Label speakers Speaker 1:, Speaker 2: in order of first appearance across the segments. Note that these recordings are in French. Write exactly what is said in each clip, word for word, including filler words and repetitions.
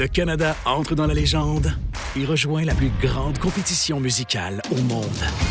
Speaker 1: Le Canada entre dans la légende et rejoint la plus grande compétition musicale au monde.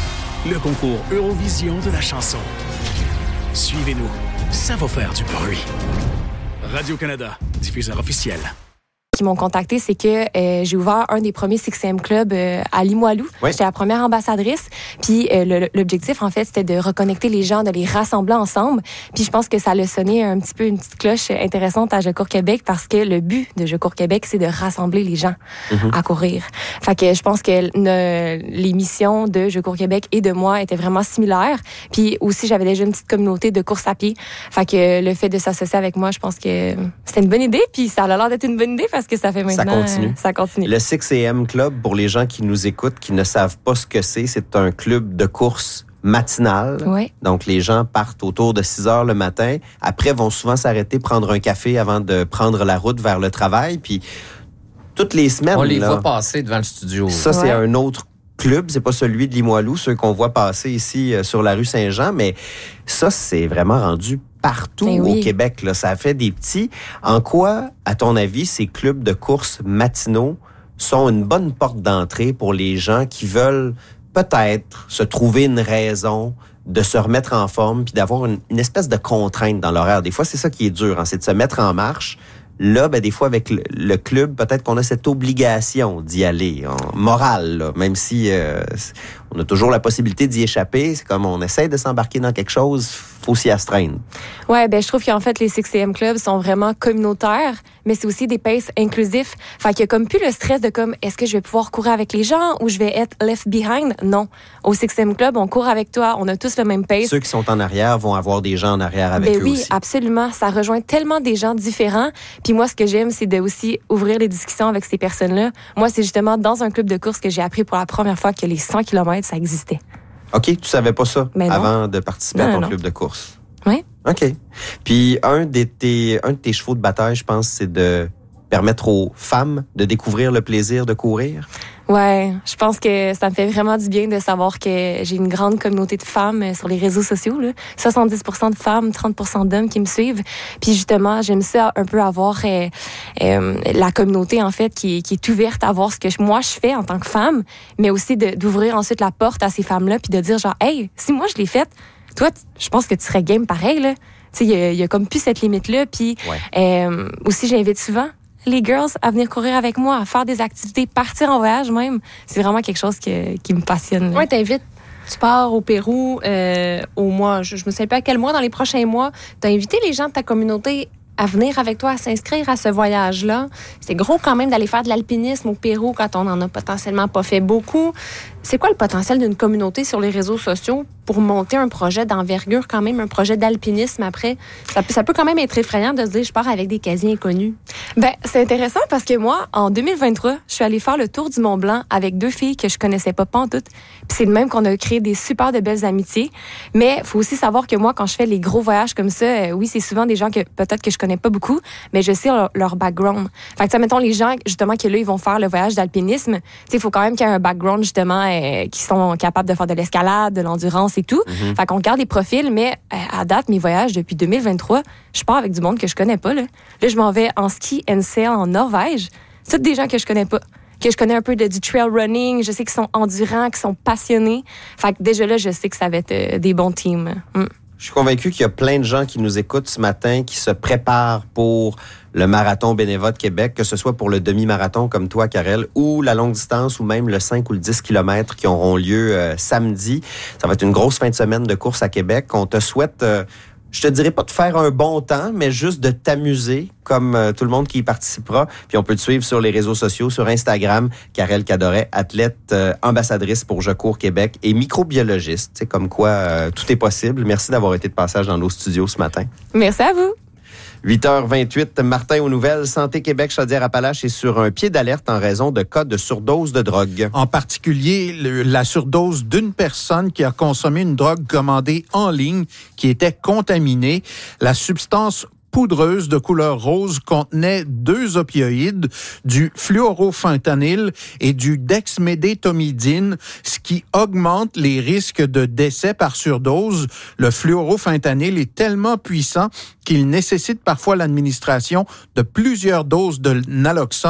Speaker 1: Le concours Eurovision de la chanson. Suivez-nous, ça va faire du bruit. Radio-Canada, diffuseur officiel.
Speaker 2: Qui m'ont contacté, c'est que euh, j'ai ouvert un des premiers six M Club euh, à Limoilou. Oui. J'étais la première ambassadrice. Puis euh, le, l'objectif, en fait, c'était de reconnecter les gens, de les rassembler ensemble. Puis je pense que ça a sonné un petit peu une petite cloche intéressante à Je cours Québec parce que le but de Je cours Québec, c'est de rassembler les gens mm-hmm. à courir. Fait que je pense que ne, les missions de Je cours Québec et de moi étaient vraiment similaires. Puis aussi, j'avais déjà une petite communauté de course à pied. Fait que le fait de s'associer avec moi, je pense que c'était une bonne idée. Puis ça a l'air d'être une bonne idée parce que ça fait maintenant...
Speaker 3: Ça continue.
Speaker 2: Ça continue.
Speaker 3: Le six A.M. Club, pour les gens qui nous écoutent, qui ne savent pas ce que c'est, c'est un club de course matinale.
Speaker 2: Oui.
Speaker 3: Donc, les gens partent autour de six heures le matin. Après, vont souvent s'arrêter, prendre un café avant de prendre la route vers le travail. Puis, toutes les semaines...
Speaker 4: On les
Speaker 3: là,
Speaker 4: voit passer devant le studio.
Speaker 3: Ça,
Speaker 2: ouais.
Speaker 3: c'est un autre club. C'est pas celui de Limoilou, ceux qu'on voit passer ici euh, sur la rue Saint-Jean. Mais ça, c'est vraiment rendu partout oui. au Québec. Là. Ça fait des petits. En quoi, à ton avis, ces clubs de course matinaux sont une bonne porte d'entrée pour les gens qui veulent peut-être se trouver une raison de se remettre en forme puis d'avoir une, une espèce de contrainte dans l'horaire. Des fois, c'est ça qui est dur, hein, c'est de se mettre en marche. Là, ben, des fois, avec le, le club, peut-être qu'on a cette obligation d'y aller, en morale, là, même si euh, on a toujours la possibilité d'y échapper. C'est comme on essaie de s'embarquer dans quelque chose, faut s'y astreindre.
Speaker 2: Ouais, ben je trouve qu'en fait, les six A.M. Clubs sont vraiment communautaires, mais c'est aussi des paces inclusifs. Fait qu'il y a comme plus le stress de comme, est-ce que je vais pouvoir courir avec les gens ou je vais être left behind? Non. Au six A.M. Club, on court avec toi, on a tous le même pace.
Speaker 3: Ceux qui sont en arrière vont avoir des gens en arrière avec
Speaker 2: ben
Speaker 3: eux
Speaker 2: oui,
Speaker 3: aussi.
Speaker 2: Oui, absolument. Ça rejoint tellement des gens différents. Puis moi, ce que j'aime, c'est de aussi ouvrir les discussions avec ces personnes-là. Moi, c'est justement dans un club de course que j'ai appris pour la première fois que les cent kilomètres, ça existait.
Speaker 3: OK, tu savais pas ça
Speaker 2: ben
Speaker 3: avant de participer
Speaker 2: non,
Speaker 3: à ton
Speaker 2: non,
Speaker 3: club
Speaker 2: non.
Speaker 3: de course?
Speaker 2: Oui.
Speaker 3: OK. Puis un de tes, un de tes chevaux de bataille, je pense, c'est de permettre aux femmes de découvrir le plaisir de courir.
Speaker 2: Ouais, je pense que ça me fait vraiment du bien de savoir que j'ai une grande communauté de femmes sur les réseaux sociaux. Là. soixante-dix pour cent de femmes, trente pour cent d'hommes qui me suivent. Puis justement, j'aime ça un peu avoir euh, euh, la communauté en fait qui, qui est ouverte à voir ce que moi je fais en tant que femme, mais aussi de, d'ouvrir ensuite la porte à ces femmes-là puis de dire genre, hey, si moi je l'ai faite, toi, je pense que tu serais game pareil là. Tu sais, il y, y a comme plus cette limite-là. Puis ouais. euh, aussi, j'invite souvent les girls à venir courir avec moi, à faire des activités, partir en voyage même. C'est vraiment quelque chose que, qui me passionne.
Speaker 5: Oui, t'invites. Tu pars au Pérou euh, au mois, je, je me sais pas à quel mois, dans les prochains mois. T'as invité les gens de ta communauté à venir avec toi, à s'inscrire à ce voyage-là. C'est gros quand même d'aller faire de l'alpinisme au Pérou quand on en a potentiellement pas fait beaucoup. C'est quoi le potentiel d'une communauté sur les réseaux sociaux pour monter un projet d'envergure, quand même, un projet d'alpinisme après? Ça, ça peut quand même être effrayant de se dire, je pars avec des casiers inconnus.
Speaker 2: Ben, c'est intéressant parce que moi, en deux mille vingt-trois, je suis allée faire le tour du Mont-Blanc avec deux filles que je connaissais pas pantoute. Puis c'est de même qu'on a créé des super de belles amitiés. Mais il faut aussi savoir que moi, quand je fais les gros voyages comme ça, euh, oui, c'est souvent des gens que peut-être que je connais pas beaucoup, mais je sais leur, leur background. Fait que, mettons, les gens, justement, que là, ils vont faire le voyage d'alpinisme, tu sais, il faut quand même qu'il y ait un background, justement, euh, qui sont capables de faire de l'escalade, de l'endurance et tout. Mm-hmm. Fait qu'on regarde les profils, mais euh, à date, mes voyages depuis deux mille vingt-trois, je pars avec du monde que je connais pas, là. Là, je m'en vais en ski and sail en Norvège. C'est tous des gens que je connais pas. Que je connais un peu de, du trail running. Je sais qu'ils sont endurants, qu'ils sont passionnés. Fait que déjà là, je sais que ça va être euh, des bons teams. Mm.
Speaker 3: Je suis convaincu qu'il y a plein de gens qui nous écoutent ce matin, qui se préparent pour le marathon Beneva de Québec, que ce soit pour le demi-marathon comme toi, Karel, ou la longue distance, ou même le cinq ou le dix kilomètres qui auront lieu euh, samedi. Ça va être une grosse fin de semaine de course à Québec. On te souhaite, euh, je te dirais pas de faire un bon temps, mais juste de t'amuser, comme euh, tout le monde qui y participera. Puis on peut te suivre sur les réseaux sociaux, sur Instagram, Karel Cadoret, athlète, euh, ambassadrice pour Je cours Québec et microbiologiste. C'est comme quoi euh, tout est possible. Merci d'avoir été de passage dans nos studios ce matin.
Speaker 2: Merci à vous.
Speaker 3: huit heures vingt-huit, Martin aux nouvelles. Santé Québec Chaudière-Appalaches est sur un pied d'alerte en raison de cas de surdose de drogue.
Speaker 6: En particulier, le, la surdose d'une personne qui a consommé une drogue commandée en ligne qui était contaminée. La substance poudreuse de couleur rose contenait deux opioïdes, du fluorofentanyl et du dexmédétomidine, ce qui augmente les risques de décès par surdose. Le fluorofentanyl est tellement puissant qu'il nécessite parfois l'administration de plusieurs doses de naloxone